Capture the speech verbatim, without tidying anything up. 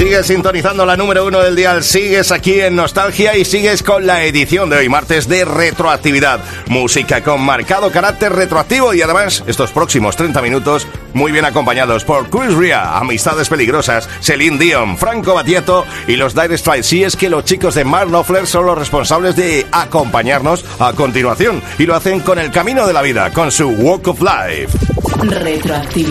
Sigues sintonizando la número uno del dial, sigues aquí en Nostalgia y sigues con la edición de hoy, martes de retroactividad. Música con marcado carácter retroactivo y además estos próximos treinta minutos muy bien acompañados por Chris Rea, Amistades Peligrosas, Celine Dion, Franco Battiato y los Dire Straits. Sí, es que los chicos de Mark Knopfler son los responsables de acompañarnos a continuación y lo hacen con El Camino de la Vida, con su Walk of Life. Retroactividad.